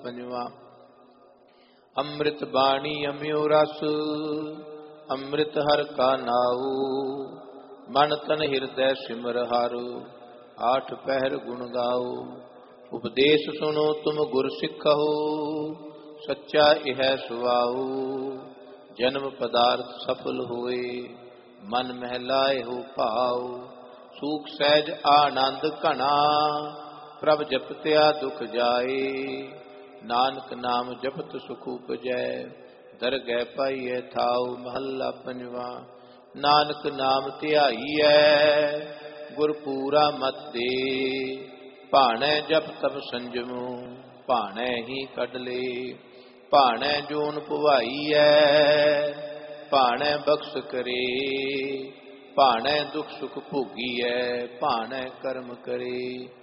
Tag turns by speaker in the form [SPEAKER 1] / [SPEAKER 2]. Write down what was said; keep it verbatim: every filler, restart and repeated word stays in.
[SPEAKER 1] पंजवा। अमृत बाणी अम्यो रस अमृत हर का नाऊ, मन तन हृदय सिमर हर आठ पहर गुण गाओ। उपदेश सुनो तुम गुर सिखहु, सच्चा यह सुवाऊ। जन्म पदार्थ सफल होए, मन महलाए हो भाव। सूख सहज आनंद घना, प्रभ जपत्या दुख जाए। नानक नाम जपत सुख उपजै, दरगह पाइए थाऊ। महला पंजवा। नानक नाम ध्याईऐ, गुरपूरा मत दे। भाणै जप तप संजमू, भाणै ही कढ ले। भाणै जोन पुवाईऐ, भाणै बख्श करे। भाणै दुख सुख भोगीऐ, भाणै कर्म करे।